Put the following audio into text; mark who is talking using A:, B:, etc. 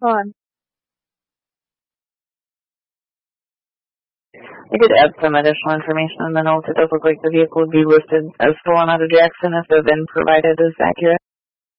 A: on.
B: I did add some additional information in the notes. It does look like the vehicle would be listed as stolen out of Jackson if the VIN provided is accurate.